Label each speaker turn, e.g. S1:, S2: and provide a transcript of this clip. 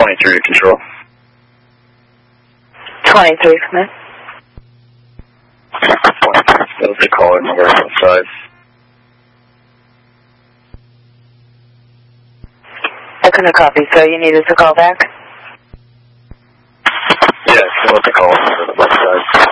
S1: 23 to control.
S2: 23, come in.
S1: 23, still the caller number outside.
S2: I couldn't copy, so you need us to call back?
S1: Yes, still the caller number outside.